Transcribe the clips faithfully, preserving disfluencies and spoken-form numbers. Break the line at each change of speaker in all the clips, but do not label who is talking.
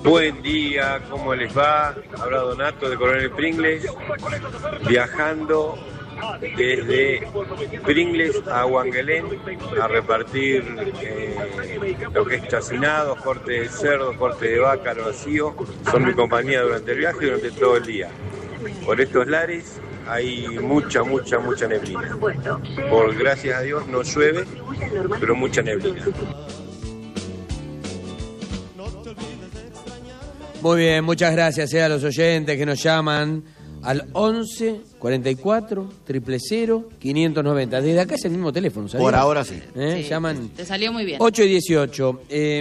Buen día, ¿cómo les va? Habla Donato de Coronel Pringles, viajando desde Pringles a Huanguelén a repartir eh, lo que es chacinado, corte de cerdo, corte de vaca al vacío. Son mi compañía durante el viaje y durante todo el día. Por estos lares hay mucha, mucha, mucha neblina. Por gracias a Dios no llueve, pero mucha neblina.
Muy bien, muchas gracias eh, a los oyentes que nos llaman al once cuarenta y cuatro cero cero quinientos noventa. Desde acá es el mismo teléfono, ¿sabes?
Por ahora sí.
¿Eh?
Sí,
Llaman
te salió muy bien.
ocho y dieciocho. Eh,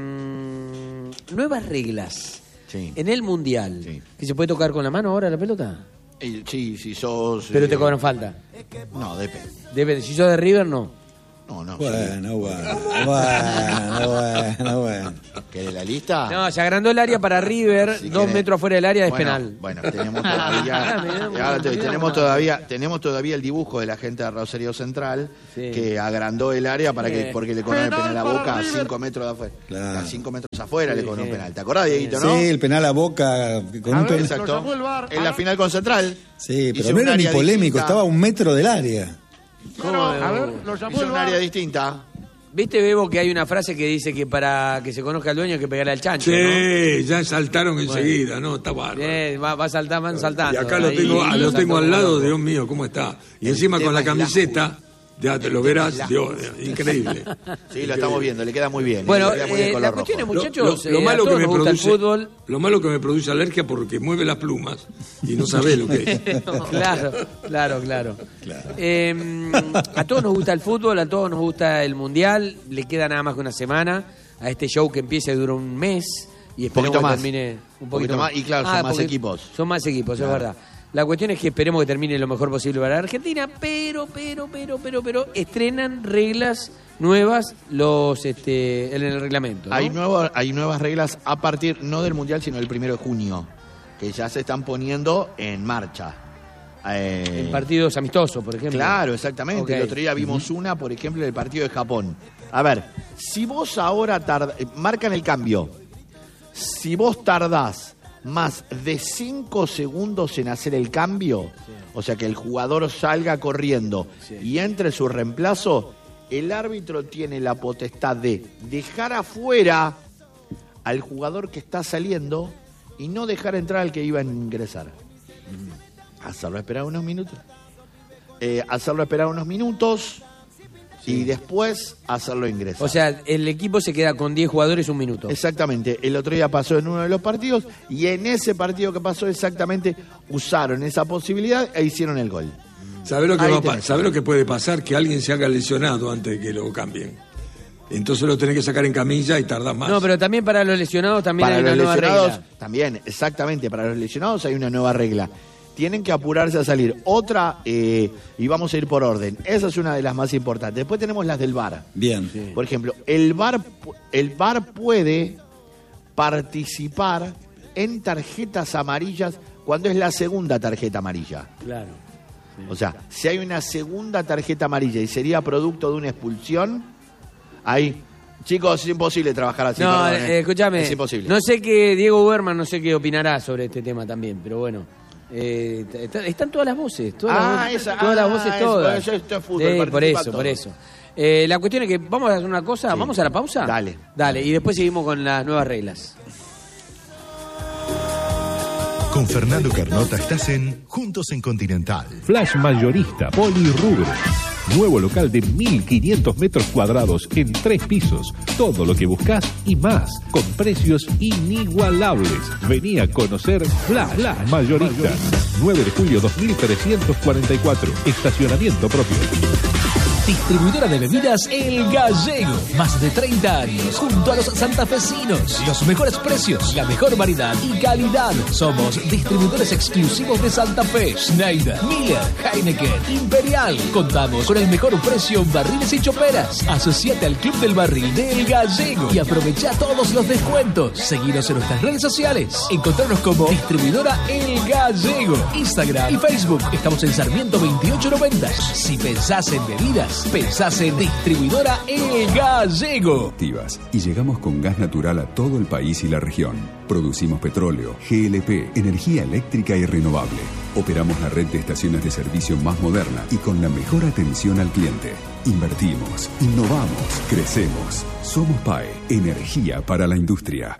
nuevas reglas
Sí.
en el Mundial.
Sí.
¿Que se puede tocar con la mano ahora la pelota?
Eh, Sí, si sos...
Pero
eh,
te cobran falta.
No, depende.
Depende. Si sos de River, no.
No, no.
Bueno, bueno, bueno, bueno, bueno.
¿Querés la lista?
No, se agrandó el área para River,
Si
dos
querés-
metros afuera del área es
Bueno,
penal.
Bueno, tenemos todavía, ahora te- tenemos todavía, tenemos todavía el dibujo de la gente de Rosario Central
Sí.
que agrandó el área para que
Sí.
porque le cobró el penal a Boca a cinco metros de afuera.
Claro.
A cinco metros afuera le cobró
sí.
un penal. ¿Te acordás, Dieguito, no?
Sí, el penal a Boca con un penal.
Exacto. En la final con Central.
Sí,
Hizo
pero no
un
era ni
área
polémico,
distinta.
estaba a un metro del área.
¿Cómo?
Hizo un área distinta.
¿Viste, Bebo, que hay una frase que dice que para que se conozca al dueño hay que pegarle al chancho,
Sí,
¿no?
ya saltaron enseguida, ¿no? Está bárbaro.
Eh, va, va a saltar, van saltando.
Y acá lo
Ahí,
tengo,
ahí
lo
saltan
tengo al
como
lado,
locos.
Dios mío, ¿cómo está? Y
El
encima con
tema
la
es la
camiseta, ya te lo
El
verás,
tema es
Dios,
la
increíble.
Sí, lo estamos viendo, le queda muy bien.
Bueno,
le queda muy bien
eh,
color
la
rojo.
cuestión es,
Lo,
muchachos,
lo- lo
eh, a
malo que
todos
me
nos gusta el
produce,
fútbol.
lo malo que me produce alergia porque mueve las plumas y no sabés lo que es.
Claro, claro, claro. Eh, a todos nos gusta el fútbol, a todos nos gusta el mundial. Le queda nada más que una semana a este show que empieza y dura un mes y esperemos
Poquito
que
más.
termine un
Poquito
poquito
más, y claro, son más
porque
equipos.
Son más equipos,
Claro.
es verdad. La cuestión es que esperemos que termine lo mejor posible para Argentina, pero, pero, pero, pero, pero estrenan reglas nuevas los este en el reglamento, ¿no?
Hay, nuevo- hay nuevas reglas a partir, no del Mundial, sino del primero de junio, que ya se están poniendo en marcha. Eh,
En partidos amistosos, por ejemplo.
Claro, exactamente.
Ok.
El otro día vimos una, por ejemplo, del partido de Japón. A ver, si vos ahora tardás, marcan el cambio. Si vos tardás más de cinco segundos en hacer el cambio, o sea que el jugador salga corriendo y entre su reemplazo, el árbitro tiene la potestad de dejar afuera al jugador que está saliendo y no dejar entrar al que iba a ingresar. Hacerlo esperar unos minutos. Eh, hacerlo esperar unos minutos y después hacerlo ingresar.
O sea, el equipo se queda con diez jugadores un minuto.
Exactamente, el otro día pasó en uno de los partidos y en ese partido que pasó exactamente usaron esa posibilidad e hicieron el gol.
¿Sabés lo que,
Ahí
va a pa-
tenés.
¿sabés lo que puede pasar? Que alguien se haga lesionado antes de que lo cambien. Entonces lo tenés que sacar en camilla y tardás más.
No, pero también para los lesionados también
Para
hay
los
una nueva
lesionados,
regla.
también, exactamente, para los lesionados hay una nueva regla. Tienen que apurarse a salir. Otra, eh, y vamos a ir por orden, esa es una de las más importantes. Después tenemos las del V A R.
Bien.
Por ejemplo, el V A R, pu- el V A R puede participar en tarjetas amarillas cuando es la segunda tarjeta amarilla.
Claro.
O sea, si hay una segunda tarjeta amarilla y sería producto de una expulsión, ahí, chicos, es imposible trabajar así.
No,
perdón,
eh,
eh.
escúchame.
Es imposible.
No sé qué, Diego Berman, no sé qué opinará sobre este tema también, pero bueno. Eh, está- están todas las voces, todas,
Ah,
las, voces,
esa-
todas las
ah,
voces,
eso,
todas.
eso, esto es fútbol,
Sí, por
participa
eso,
todo.
por eso. Eh, la cuestión es que vamos a hacer una cosa,
Sí.
vamos a la pausa.
Dale.
Dale, y después seguimos con las nuevas reglas.
Con Fernando Carnota estás en Juntos en Continental.
Flash Mayorista Polirrubro. Nuevo local de mil quinientos metros cuadrados en tres pisos. Todo lo que buscas y más, con precios inigualables. Vení a conocer Flash, Flash Mayorista. nueve de julio dos mil trescientos cuarenta y cuatro. Estacionamiento propio.
Distribuidora de bebidas El Gallego. Más de treinta años junto a los santafesinos. Los mejores precios, la mejor variedad y calidad. Somos distribuidores exclusivos de Santa Fe, Schneider, Miller, Heineken, Imperial. Contamos con el mejor precio en barriles y choperas. Asociate al Club del Barril de El Gallego y aprovecha todos los descuentos. Seguinos en nuestras redes sociales. Encontrarnos como Distribuidora El Gallego. Instagram y Facebook. Estamos en Sarmiento veintiocho noventa. Si pensás en bebidas, más. Pensás en Distribuidora El Gallego.
Activas y llegamos con gas natural a todo el país y la región. Producimos petróleo, G L P, energía eléctrica y renovable. Operamos la red de estaciones de servicio más moderna y con la mejor atención al cliente. Invertimos, innovamos, crecemos. Somos P A E, energía para la industria.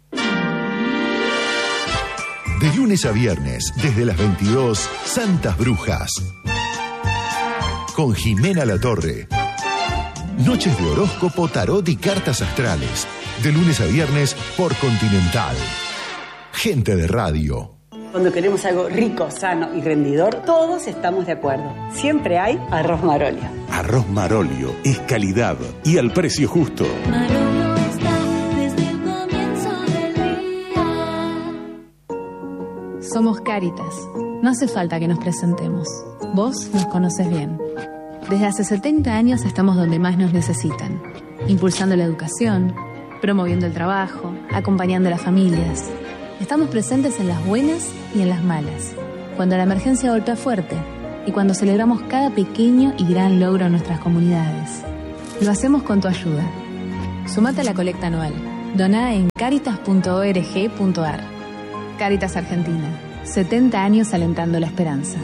De lunes a viernes, desde las veintidós, Santas Brujas. Con Jimena Latorre. Noches de horóscopo, tarot y cartas astrales. De lunes a viernes por Continental. Gente de radio.
Cuando queremos algo rico, sano y rendidor, todos estamos de acuerdo. Siempre hay arroz Marolio.
Arroz Marolio es calidad y al precio justo.
Marolio está desde el comienzo del día.
Somos Cáritas. No hace falta que nos presentemos. Vos nos conoces bien. Desde hace setenta años estamos donde más nos necesitan. Impulsando la educación, promoviendo el trabajo, acompañando a las familias. Estamos presentes en las buenas y en las malas, cuando la emergencia golpea fuerte y cuando celebramos cada pequeño y gran logro en nuestras comunidades. Lo hacemos con tu ayuda. Sumate a la colecta anual. Doná en caritas punto org punto ar. Cáritas Argentina. setenta años alentando la esperanza.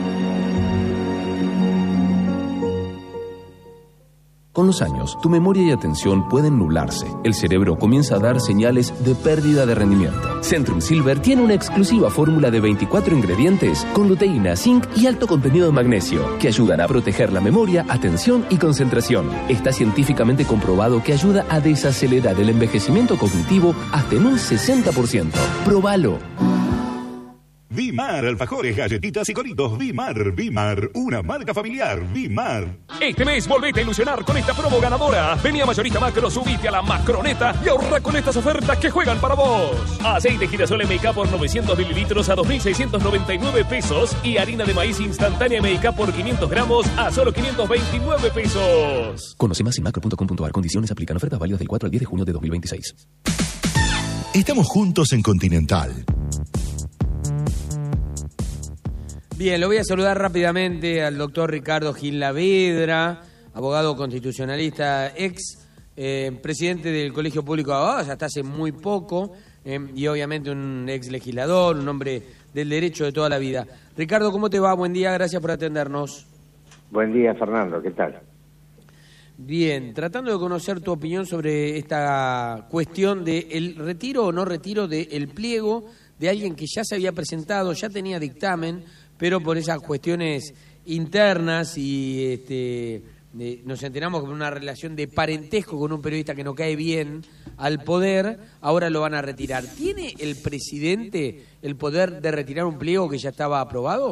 Con los años, tu memoria y atención pueden nublarse. El cerebro comienza a dar señales de pérdida de rendimiento. Centrum Silver tiene una exclusiva fórmula de veinticuatro ingredientes con luteína, zinc y alto contenido de magnesio que ayudan a proteger la memoria, atención y concentración. Está científicamente comprobado que ayuda a desacelerar el envejecimiento cognitivo hasta en un sesenta por ciento. ¡Próbalo!
Vimar, alfajores, galletitas y coritos. Vimar, Vimar, una marca familiar. Vimar.
Este mes volvete a ilusionar con esta promo ganadora. Vení a Mayorista Macro, subite a la Macroneta y ahorra con estas ofertas que juegan para vos. Aceite girasol M K por novecientos mililitros a dos mil seiscientos noventa y nueve pesos y harina de maíz instantánea M K por quinientos gramos a solo quinientos veintinueve pesos.
Conoce más en macro punto com punto ar. Condiciones aplican. Ofertas válidas del cuatro al diez de junio de dos mil veintiséis.
Estamos juntos en Continental.
Bien, lo voy a saludar rápidamente al doctor Ricardo Gil Lavedra, abogado constitucionalista, ex eh, presidente del Colegio Público de Abogados hasta hace muy poco, eh, y obviamente un ex legislador, un hombre del derecho de toda la vida. Ricardo, ¿cómo te va? Buen día, gracias por atendernos.
Buen día, Fernando, ¿qué tal?
Bien, tratando de conocer tu opinión sobre esta cuestión del retiro o no retiro del pliego de alguien que ya se había presentado, ya tenía dictamen, pero por esas cuestiones internas y este, de, nos enteramos con una relación de parentesco con un periodista que no cae bien al poder, ahora lo van a retirar. ¿Tiene el presidente el poder de retirar un pliego que ya estaba aprobado?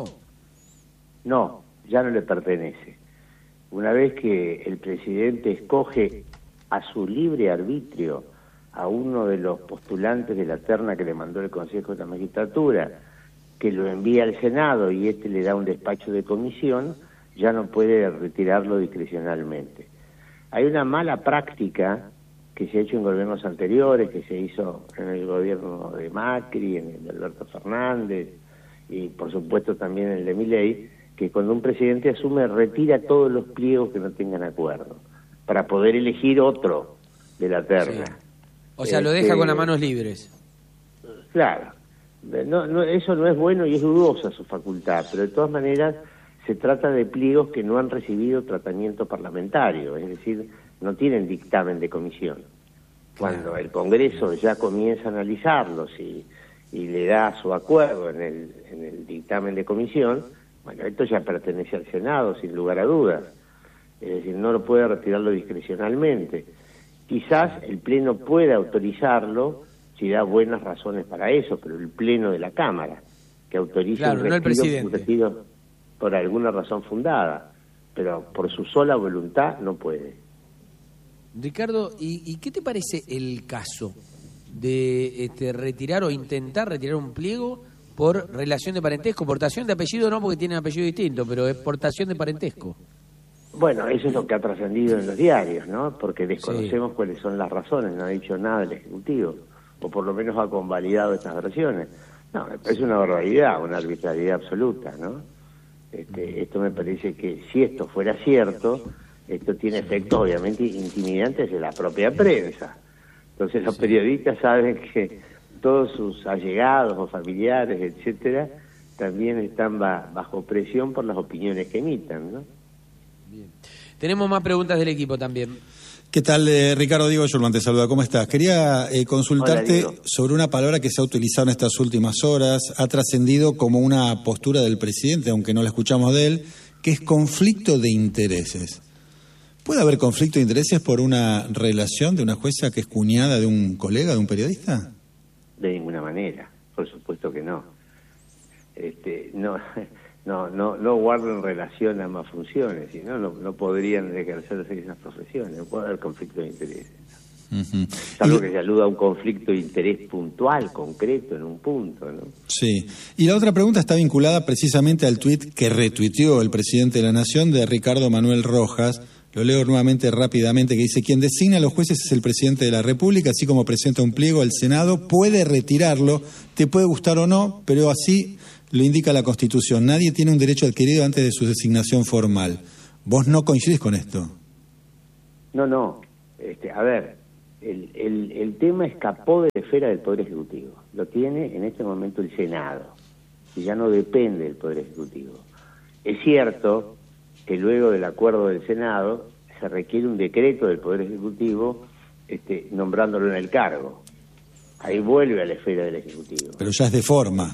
No, ya no le pertenece. Una vez que el presidente escoge a su libre arbitrio a uno de los postulantes de la terna que le mandó el Consejo de la Magistratura, que lo envía al Senado y este le da un despacho de comisión, ya no puede retirarlo discrecionalmente. Hay una mala práctica que se ha hecho en gobiernos anteriores, que se hizo en el gobierno de Macri, en el de Alberto Fernández y por supuesto también en el de Milei, que cuando un presidente asume retira todos los pliegos que no tengan acuerdo para poder elegir otro de la terna.
Sí. O sea, este, lo deja con las manos libres.
Claro. No, no, eso no es bueno y es dudosa su facultad, pero de todas maneras se trata de pliegos que no han recibido tratamiento parlamentario, es decir, no tienen dictamen de comisión. Cuando el Congreso ya comienza a analizarlos y, y le da su acuerdo en el, en el dictamen de comisión, bueno, esto ya pertenece al Senado, sin lugar a dudas. Es decir, no lo puede retirarlo discrecionalmente. Quizás el Pleno pueda autorizarlo si da buenas razones para eso, pero el Pleno de la Cámara, que autoriza
claro,
un,
no
retiro,
el
un retiro por alguna razón fundada, pero por su sola voluntad no puede.
Ricardo, ¿y, y qué te parece el caso de este, retirar o intentar retirar un pliego por relación de parentesco? Portación de apellido no, porque tiene apellido distinto, pero es portación de parentesco.
Bueno, eso es lo que ha trascendido en los diarios, ¿no? Porque desconocemos sí. cuáles son las razones, no ha dicho nada el Ejecutivo, o por lo menos ha convalidado estas versiones. No, es una barbaridad, una arbitrariedad absoluta, ¿no? Este, esto me parece que si esto fuera cierto, esto tiene efectos obviamente intimidantes en la propia prensa. Entonces los periodistas saben que todos sus allegados o familiares, etcétera, también están ba- bajo presión por las opiniones que emitan, ¿no?
Bien. Tenemos más preguntas del equipo también.
¿Qué tal, eh, Ricardo? Diego Yurman te saluda. ¿Cómo estás? Quería eh, consultarte
Hola, Diego.
sobre una palabra que se ha utilizado en estas últimas horas, ha trascendido como una postura del presidente, aunque no la escuchamos de él, que es conflicto de intereses. ¿Puede haber conflicto de intereses por una relación de una jueza que es cuñada de un colega, de un periodista?
De ninguna manera, por supuesto que no. Este, no, no, no, no guardan relación a ambas funciones, si no, no, no podrían ejercerse esas profesiones, no puede haber conflicto de intereses.
Uh-huh.
Salvo que se aluda a un conflicto de interés puntual, concreto, en un punto, ¿no?
Sí. Y la otra pregunta está vinculada precisamente al tuit que retuiteó el presidente de la Nación de Ricardo Manuel Rojas. Lo leo nuevamente rápidamente, que dice: quien designa a los jueces es el presidente de la República, así como presenta un pliego al Senado, puede retirarlo, te puede gustar o no, pero así lo indica la Constitución. Nadie tiene un derecho adquirido antes de su designación formal. ¿Vos no coincidís con esto?
No, no. Este, a ver, el, el, el tema escapó de la esfera del Poder Ejecutivo. Lo tiene en este momento el Senado, y ya no depende del Poder Ejecutivo. Es cierto que luego del acuerdo del Senado se requiere un decreto del Poder Ejecutivo este, nombrándolo en el cargo. Ahí vuelve a la esfera del Ejecutivo.
Pero ya es de forma.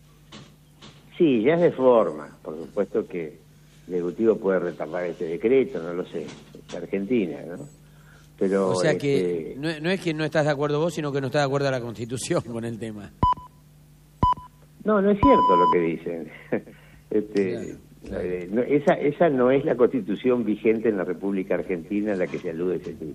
Sí, ya es de forma. Por supuesto que el Ejecutivo puede retardar ese decreto, no lo sé. Es Argentina, ¿no? Pero,
O sea que
este,
no, no es que no estás de acuerdo vos, sino que no estás de acuerdo a la Constitución con el tema.
No, no es cierto lo que dicen. este,
Claro, claro.
eh, no, esa, esa no es la Constitución vigente en la República Argentina a la que se alude ese tuit.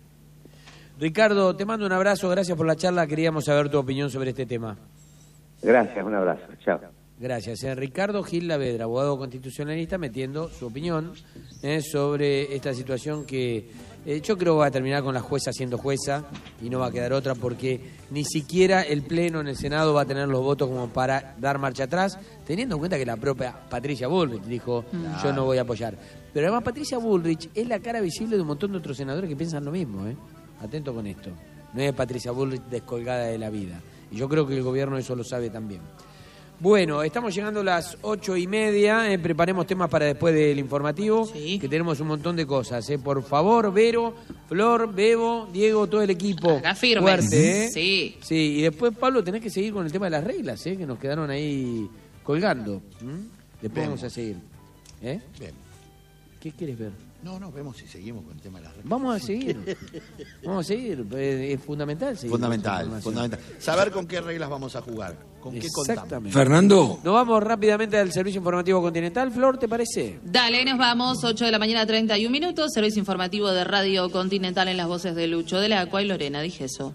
Ricardo, te mando un abrazo, gracias por la charla, queríamos saber tu opinión sobre este tema.
Gracias, un abrazo. Chao.
Gracias. Eh, Ricardo Gil Lavedra, abogado constitucionalista, metiendo su opinión eh, sobre esta situación que eh, yo creo va a terminar con la jueza siendo jueza y no va a quedar otra, porque ni siquiera el Pleno en el Senado va a tener los votos como para dar marcha atrás, teniendo en cuenta que la propia Patricia Bullrich dijo
Claro.
yo no voy a apoyar. Pero además Patricia Bullrich es la cara visible de un montón de otros senadores que piensan lo mismo. ¿eh? Atento con esto. No es Patricia Bullrich descolgada de la vida. Y yo creo que el gobierno eso lo sabe también. Bueno, estamos llegando a las ocho y media, eh, preparemos temas para después del informativo,
Sí.
que tenemos un montón de cosas. Eh. Por favor, Vero, Flor, Bebo, Diego, todo el equipo.
Acá firmes.
Fuerte, ¿eh?
Sí.
Sí, y después, Pablo, tenés que seguir con el tema de las reglas, eh, que nos quedaron ahí colgando. ¿Mm? Después
Bien.
vamos a seguir. ¿Eh?
Bien.
¿Qué quieres ver?
No, no, vemos si seguimos con el tema de las reglas.
Vamos a seguir. Vamos a seguir. Eh, Es fundamental seguir.
Fundamental,
con esa
fundamental. Saber con qué reglas vamos a jugar, con qué contamos.
Exactamente.
Fernando.
Nos vamos rápidamente al Servicio Informativo Continental. Flor, ¿te parece?
Dale, nos vamos, ocho de la mañana, treinta y un minutos, servicio informativo de Radio Continental en las voces de Lucho de la Acua y Lorena Dijeso.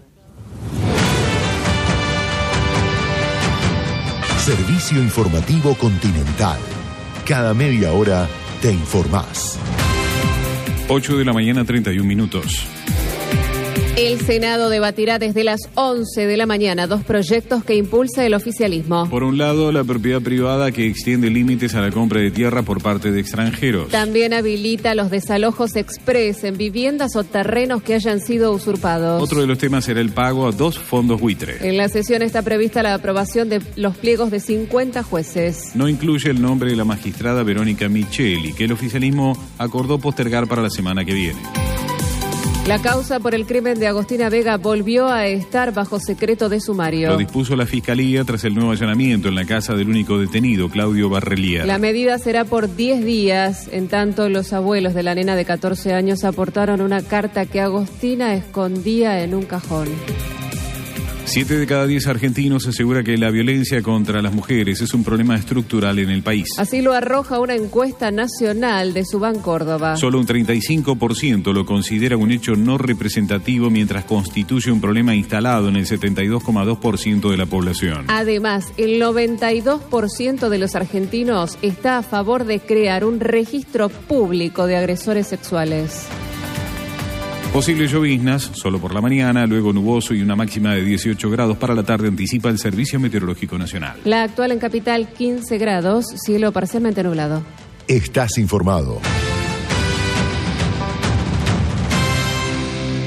Servicio Informativo Continental. Cada media hora te informás.
ocho de la mañana, treinta y un minutos.
El Senado debatirá desde las once de la mañana dos proyectos que impulsa el oficialismo.
Por un lado, la propiedad privada que extiende límites a la compra de tierra por parte de extranjeros.
También habilita los desalojos express en viviendas o terrenos que hayan sido usurpados.
Otro de los temas será el pago a dos fondos buitre.
En la sesión está prevista la aprobación de los pliegos de cincuenta jueces.
No incluye el nombre de la magistrada Verónica Micheli, que el oficialismo acordó postergar para la semana que viene.
La causa por el crimen de Agostina Vega volvió a estar bajo secreto de sumario.
Lo dispuso la Fiscalía tras el nuevo allanamiento en la casa del único detenido, Claudio Barrelier.
La medida será por diez días. En tanto, los abuelos de la nena de catorce años aportaron una carta que Agostina escondía en un cajón.
Siete de cada diez argentinos asegura que la violencia contra las mujeres es un problema estructural en el país.
Así lo arroja una encuesta nacional de Subán Córdoba.
Solo un treinta y cinco por ciento lo considera un hecho no representativo, mientras constituye un problema instalado en el setenta y dos coma dos por ciento de la población.
Además, el noventa y dos por ciento de los argentinos está a favor de crear un registro público de agresores sexuales.
Posibles lloviznas, solo por la mañana, luego nuboso y una máxima de dieciocho grados para la tarde, anticipa el Servicio Meteorológico Nacional.
La actual en Capital, quince grados, cielo parcialmente nublado.
Estás informado.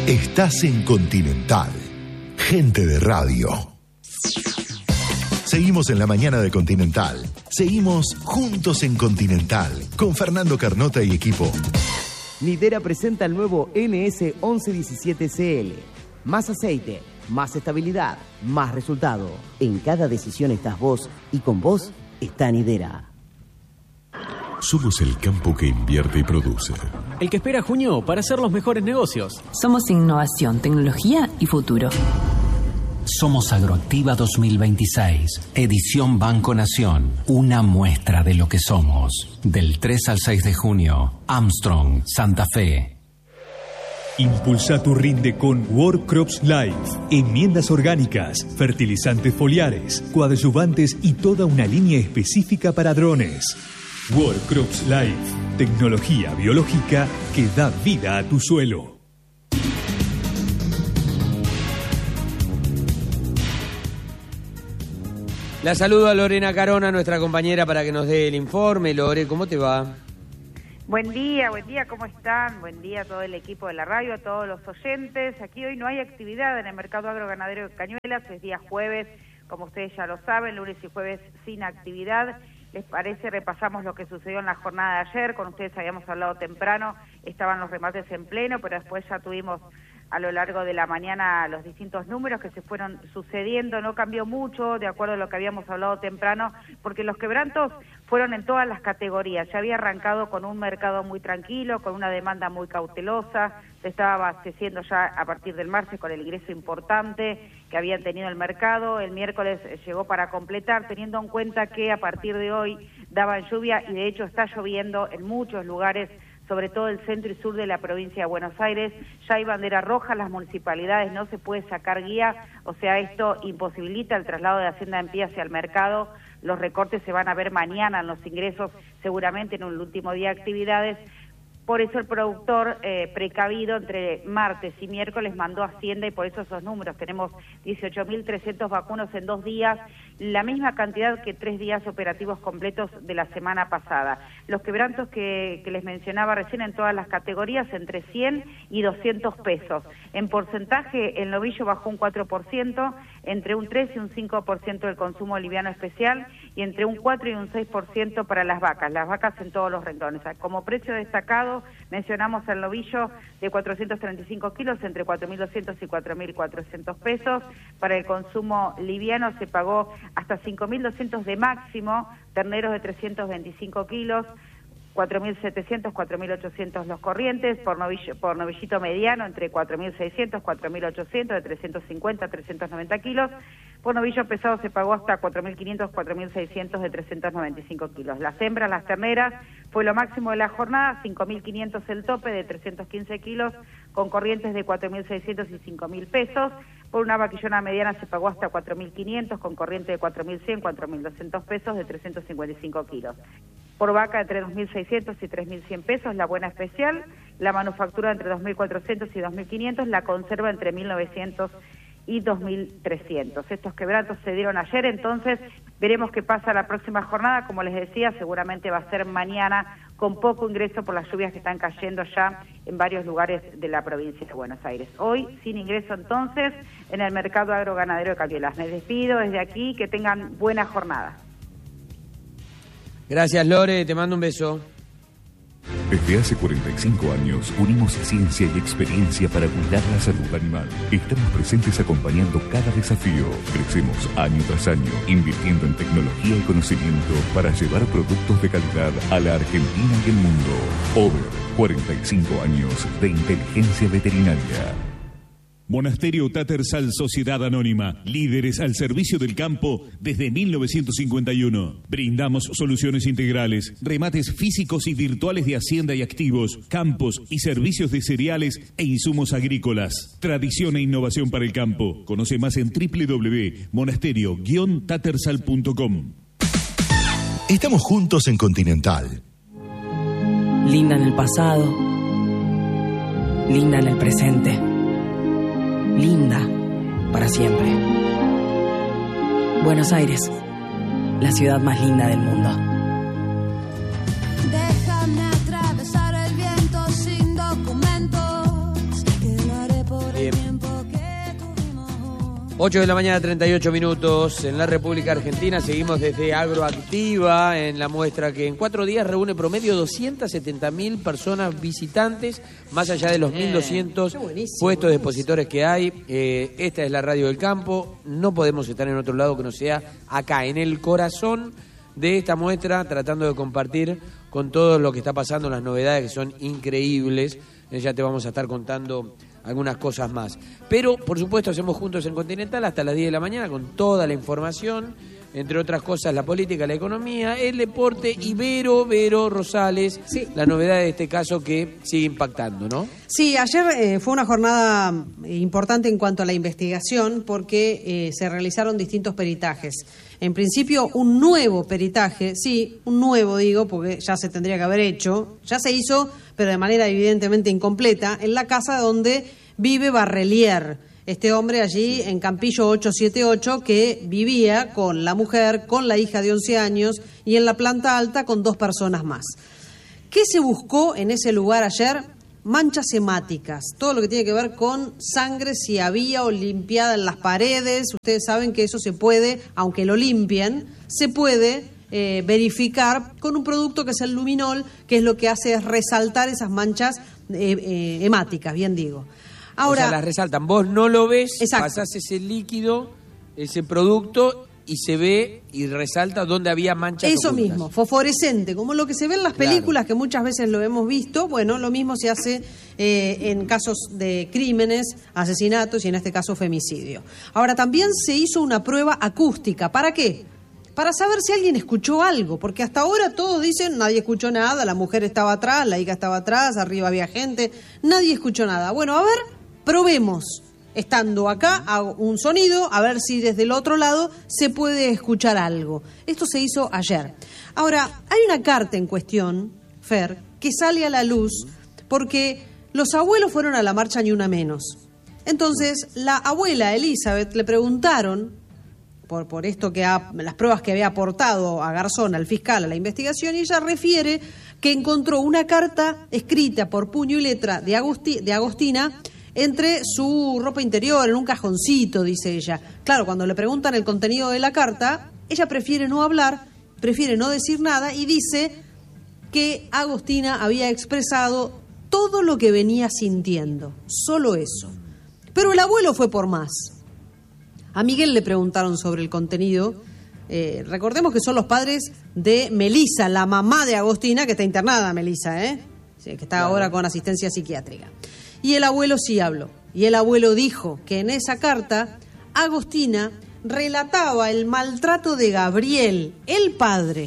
Estás en Continental. Gente de radio. Seguimos en la mañana de Continental. Seguimos juntos en Continental con Fernando Carnota y equipo.
Nidera presenta el nuevo N S once diecisiete C L. Más aceite, más estabilidad, más resultado. En cada decisión estás vos y con vos está Nidera.
Somos el campo que invierte y produce.
El que espera junio para hacer los mejores negocios.
Somos innovación, tecnología y futuro.
Somos Agroactiva dos mil veintiséis, edición Banco Nación, una muestra de lo que somos. Del tres al seis de junio, Armstrong, Santa Fe.
Impulsa tu rinde con World Crops Life. Enmiendas orgánicas, fertilizantes foliares, coadyuvantes y toda una línea específica para drones. World Crops Life, tecnología biológica que da vida a tu suelo.
La saludo a Lorena Carona, nuestra compañera, para que nos dé el informe. Lore, ¿cómo te va?
Buen día, buen día, ¿cómo están? Buen día a todo el equipo de la radio, a todos los oyentes. Aquí hoy no hay actividad en el mercado agroganadero de Cañuelas, es día jueves, como ustedes ya lo saben, lunes y jueves sin actividad. ¿Les parece? Repasamos lo que sucedió en la jornada de ayer. Con ustedes habíamos hablado temprano, estaban los remates en pleno, pero después ya tuvimos a lo largo de la mañana los distintos números que se fueron sucediendo. No cambió mucho de acuerdo a lo que habíamos hablado temprano, porque los quebrantos fueron en todas las categorías. Ya había arrancado con un mercado muy tranquilo, con una demanda muy cautelosa, se estaba abasteciendo ya a partir del martes con el ingreso importante que habían tenido el mercado. El miércoles llegó para completar, teniendo en cuenta que a partir de hoy daban lluvia y de hecho está lloviendo en muchos lugares, sobre todo el centro y sur de la provincia de Buenos Aires. Ya hay bandera roja, las municipalidades no se puede sacar guía, o sea, esto imposibilita el traslado de Hacienda en pie hacia el mercado. Los recortes se van a ver mañana en los ingresos, seguramente en un último día de actividades. Por eso el productor, eh, precavido, entre martes y miércoles mandó a Hacienda y por eso esos números. Tenemos dieciocho mil trescientos vacunos en dos días, la misma cantidad que tres días operativos completos de la semana pasada. Los quebrantos que, que les mencionaba recién en todas las categorías, entre cien y doscientos pesos. En porcentaje, el novillo bajó un cuatro por ciento, entre un tres y un cinco por ciento del consumo liviano especial y entre un cuatro y un seis por ciento para las vacas, las vacas en todos los renglones. Como precio destacado, mencionamos el novillo de cuatrocientos treinta y cinco kilos, entre cuatro mil doscientos y cuatro mil cuatrocientos pesos. Para el consumo liviano se pagó hasta cinco mil doscientos de máximo, terneros de trescientos veinticinco kilos, cuatro mil setecientos, cuatro mil ochocientos los corrientes, por, novillo, por novillito mediano entre cuatro mil seiscientos, cuatro mil ochocientos, de trescientos cincuenta a trescientos noventa kilos. Por novillo pesado se pagó hasta cuatro mil quinientos, cuatro mil seiscientos de trescientos noventa y cinco kilos. Las hembras, las terneras, fue lo máximo de la jornada, cinco mil quinientos el tope de trescientos quince kilos, con corrientes de cuatro mil seiscientos y cinco mil pesos. Por una vaquillona mediana se pagó hasta cuatro mil quinientos, con corriente de cuatro mil cien, cuatro mil doscientos pesos de trescientos cincuenta y cinco kilos. Por vaca entre dos mil seiscientos y tres mil cien pesos, la buena especial, la manufactura entre dos mil cuatrocientos y dos mil quinientos, la conserva entre mil novecientos y dos mil trescientos. Estos quebrantos se dieron ayer, entonces veremos qué pasa la próxima jornada. Como les decía, seguramente va a ser mañana, con poco ingreso por las lluvias que están cayendo ya en varios lugares de la provincia de Buenos Aires. Hoy sin ingreso entonces en el mercado agroganadero de Cañuelas. Me despido desde aquí, que tengan buena jornada.
Gracias, Lore, te mando un beso.
Desde hace cuarenta y cinco años unimos ciencia y experiencia para cuidar la salud animal. Estamos presentes acompañando cada desafío. Crecemos año tras año, invirtiendo en tecnología y conocimiento para llevar productos de calidad a la Argentina y el mundo. Over, cuarenta y cinco años de inteligencia veterinaria.
Monasterio Tattersall Sociedad Anónima, líderes al servicio del campo desde mil novecientos cincuenta y uno. Brindamos soluciones integrales, remates físicos y virtuales de hacienda y activos, campos y servicios de cereales e insumos agrícolas. Tradición e innovación para el campo. Conoce más en doble u doble u doble u punto monasterio guion tattersall punto com.
Estamos juntos en Continental.
Linda en el pasado, linda en el presente, linda para siempre. Buenos Aires, la ciudad más linda del mundo.
Déjame atravesar el viento sin documentos, que lo haré por
ocho de la mañana, treinta y ocho minutos. En la República Argentina seguimos desde Agroactiva en la muestra que en cuatro días reúne promedio doscientas setenta mil personas visitantes, más allá de los mil doscientos puestos de expositores que hay. Eh, esta es la Radio del Campo. No podemos estar en otro lado que no sea acá, en el corazón de esta muestra, tratando de compartir con todo lo que está pasando, las novedades que son increíbles. Eh, ya te vamos a estar contando algunas cosas más. Pero, por supuesto, hacemos juntos en Continental hasta las diez de la mañana con toda la información, entre otras cosas, la política, la economía, el deporte y Vero, Vero Rosales, sí. La novedad de este caso que sigue impactando, ¿no?
Sí, ayer eh, fue una jornada importante en cuanto a la investigación porque eh, se realizaron distintos peritajes. En principio, un nuevo peritaje, sí, un nuevo digo, porque ya se tendría que haber hecho, ya se hizo, pero de manera evidentemente incompleta, en la casa donde vive Barrelier, este hombre allí en Campillo ochocientos setenta y ocho que vivía con la mujer, con la hija de once años y en la planta alta con dos personas más. ¿Qué se buscó en ese lugar ayer? Manchas hemáticas, todo lo que tiene que ver con sangre, si había o limpiada en las paredes. Ustedes saben que eso se puede, aunque lo limpien, se puede eh, verificar con un producto que es el luminol, que es lo que hace es resaltar esas manchas eh, eh, hemáticas, bien digo. Ahora,
o sea, las resaltan, vos no lo ves,
exacto.
Pasás ese líquido, ese producto y se ve y resalta donde había manchas
Eso
ocultas.
mismo, fosforescente, como lo que se ve en las películas, claro. Que muchas veces lo hemos visto. Bueno, lo mismo se hace eh, en casos de crímenes, asesinatos y en este caso femicidio. Ahora, también se hizo una prueba acústica. ¿Para qué? Para saber si alguien escuchó algo, porque hasta ahora todos dicen nadie escuchó nada, la mujer estaba atrás, la hija estaba atrás, arriba había gente, nadie escuchó nada. Bueno, a ver, probemos. Estando acá, hago un sonido, a ver si desde el otro lado se puede escuchar algo. Esto se hizo ayer. Ahora, hay una carta en cuestión, Fer, que sale a la luz porque los abuelos fueron a la marcha Ni Una Menos. Entonces, la abuela Elizabeth le preguntaron, por, por esto que ha, las pruebas que había aportado a Garzón, al fiscal, a la investigación, y ella refiere que encontró una carta escrita por puño y letra de, Agusti, de Agostina entre su ropa interior, en un cajoncito, dice ella. Claro, cuando le preguntan el contenido de la carta, ella prefiere no hablar, prefiere no decir nada y dice que Agostina había expresado todo lo que venía sintiendo, solo eso. Pero el abuelo fue por más. A Miguel le preguntaron sobre el contenido. Eh, recordemos que son los padres de Melisa, la mamá de Agostina, que está internada, Melisa, ¿eh? Sí, que está ahora con asistencia psiquiátrica. Y el abuelo sí habló. Y el abuelo dijo que en esa carta Agostina relataba el maltrato de Gabriel, el padre.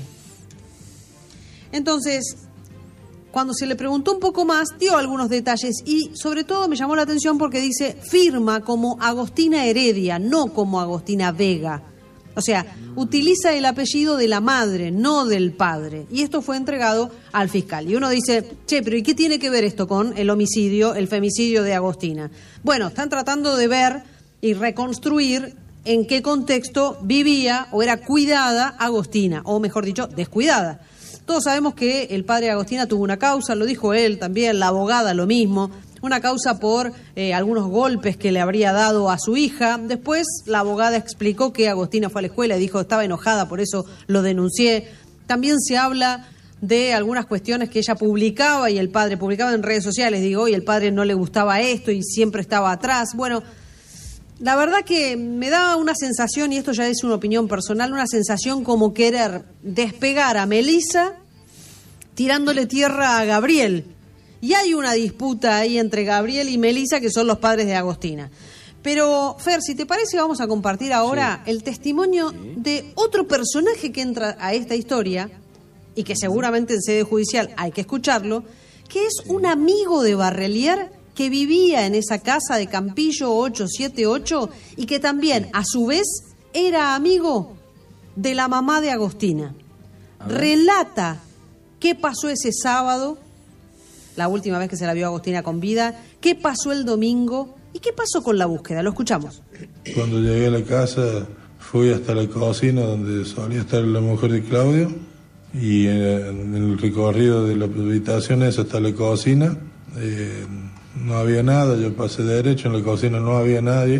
Entonces, cuando se le preguntó un poco más, dio algunos detalles y sobre todo me llamó la atención porque dice firma como Agostina Heredia, no como Agostina Vega. O sea, utiliza el apellido de la madre, no del padre. Y esto fue entregado al fiscal. Y uno dice, che, pero ¿y qué tiene que ver esto con el homicidio, el femicidio de Agostina? Bueno, están tratando de ver y reconstruir en qué contexto vivía o era cuidada Agostina, o mejor dicho, descuidada. Todos sabemos que el padre de Agostina tuvo una causa, lo dijo él también, la abogada lo mismo. Una causa por eh, algunos golpes que le habría dado a su hija. Después la abogada explicó que Agostina fue a la escuela y dijo estaba enojada, por eso lo denuncié. También se habla de algunas cuestiones que ella publicaba y el padre publicaba en redes sociales, digo, y el padre no le gustaba esto y siempre estaba atrás. Bueno, la verdad que me da una sensación, y esto ya es una opinión personal, una sensación como querer despegar a Melisa tirándole tierra a Gabriel. Y hay una disputa ahí entre Gabriel y Melisa, que son los padres de Agostina. Pero, Fer, si te parece, vamos a compartir ahora sí. el testimonio sí. de otro personaje que entra a esta historia, y que seguramente en sede judicial hay que escucharlo, que es sí. un amigo de Barrelier que vivía en esa casa de Campillo ochocientos setenta y ocho y que también, a su vez, era amigo de la mamá de Agostina. Relata qué pasó ese sábado, la última vez que se la vio a Agostina con vida, qué pasó el domingo y qué pasó con la búsqueda. Lo escuchamos.
Cuando llegué a la casa fui hasta la cocina donde solía estar la mujer de Claudio y en el recorrido de la habitación esa hasta la cocina eh, no había nada, yo pasé derecho, en la cocina no había nadie,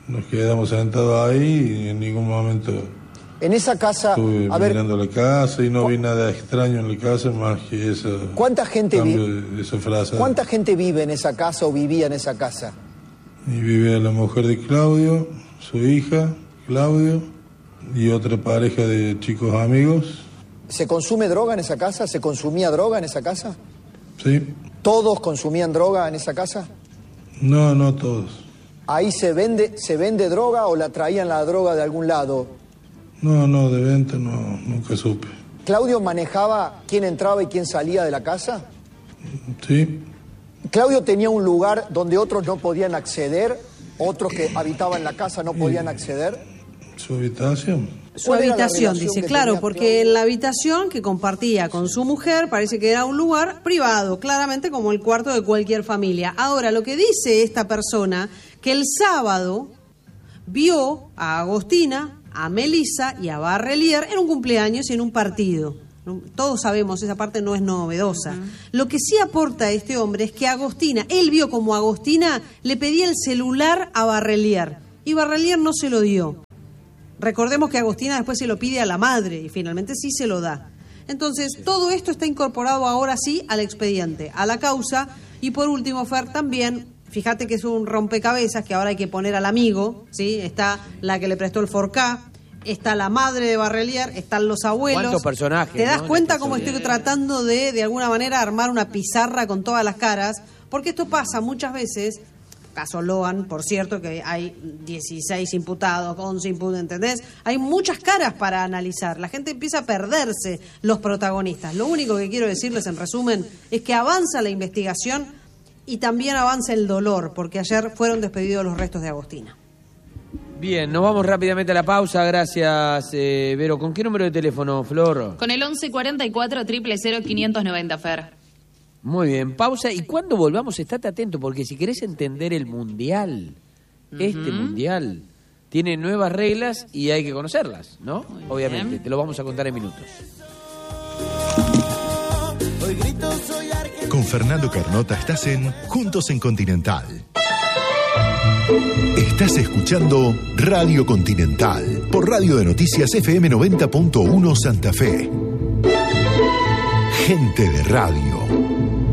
nos quedamos sentados ahí y en ningún momento
En esa casa,
estuve
a ver,
mirando la casa y no vi nada extraño en la casa más que esa
¿cuánta gente
cambio
vi-
de, de esa frase.
¿cuánta gente vive en esa casa o vivía en esa casa?
Y vivía la mujer de Claudio, su hija, Claudio, y otra pareja de chicos amigos.
¿Se consume droga en esa casa? ¿Se consumía droga en esa casa?
Sí.
¿Todos consumían droga en esa casa?
No, no todos.
¿Ahí se vende, se vende droga o la traían la droga de algún lado?
No, no, de venta no, nunca supe.
¿Claudio manejaba quién entraba y quién salía de la casa?
Sí.
¿Claudio tenía un lugar donde otros no podían acceder? ¿Otros que habitaban la casa no podían acceder?
¿Su habitación?
Su
¿Cuál era la
habitación,
relación
dice,
que
claro,
tenía
porque en la habitación que compartía con su mujer parece que era un lugar privado, claramente como el cuarto de cualquier familia. Ahora, lo que dice esta persona, que el sábado vio a Agostina, a Melissa y a Barrelier en un cumpleaños y en un partido. Todos sabemos, esa parte no es novedosa. Uh-huh. Lo que sí aporta este hombre es que Agostina, él vio como Agostina le pedía el celular a Barrelier y Barrelier no se lo dio. Recordemos que Agostina después se lo pide a la madre y finalmente sí se lo da. Entonces, todo esto está incorporado ahora sí al expediente, a la causa. Y por último, Fer, también, fíjate que es un rompecabezas que ahora hay que poner al amigo, ¿sí? Está la que le prestó el Forcá, está la madre de Barrelier, están los abuelos.
¿Cuántos personajes?
¿Te das
¿no?
cuenta cómo estoy tratando de, de alguna manera, armar una pizarra con todas las caras? Porque esto pasa muchas veces... Caso Loan, por cierto, que hay dieciséis imputados, once imputados, ¿entendés? Hay muchas caras para analizar. La gente empieza a perderse los protagonistas. Lo único que quiero decirles, en resumen, es que avanza la investigación y también avanza el dolor, porque ayer fueron despedidos los restos de Agostina.
Bien, nos vamos rápidamente a la pausa. Gracias, eh, Vero. ¿Con qué número de teléfono, Flor?
Con el once cuarenta y cuatro, cero cero cero, quinientos noventa, Fer.
Muy bien, pausa. Y cuando volvamos, estate atento, porque si querés entender el Mundial, uh-huh. este Mundial, tiene nuevas reglas y hay que conocerlas, ¿no? Muy Obviamente, bien. Te lo vamos a contar en minutos.
Con Fernando Carnota estás en Juntos en Continental. Estás escuchando Radio Continental por Radio de Noticias F M noventa punto uno Santa Fe. Gente de radio.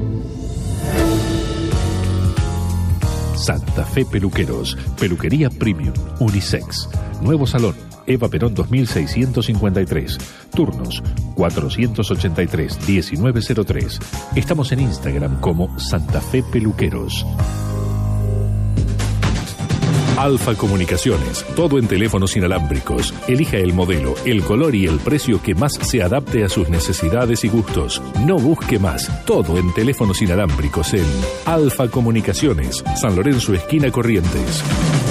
Santa Fe Peluqueros, peluquería premium, unisex. Nuevo salón, Eva Perón dos mil seiscientos cincuenta y tres. Turnos, cuatrocientos ochenta y tres, diecinueve cero tres. Estamos en Instagram como Santa Fe Peluqueros. Alfa Comunicaciones, todo en teléfonos inalámbricos. Elija el modelo, el color y el precio que más se adapte a sus necesidades y gustos. No busque más, todo en teléfonos inalámbricos en Alfa Comunicaciones, San Lorenzo, esquina Corrientes.